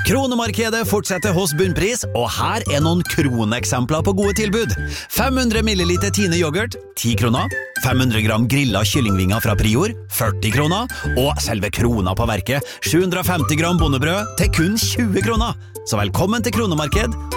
Kronemarkedet fortsetter hos Bunnpris, og her noen kroneksempler på gode tilbud. 500 milliliter Tine yoghurt, 10 kroner. 500 gram grillet kyllingvinger fra Prior, 40 kroner. Og selve krona på verket, 750 gram bondebrød til kun 20 kroner. Så velkommen til Kronemarked.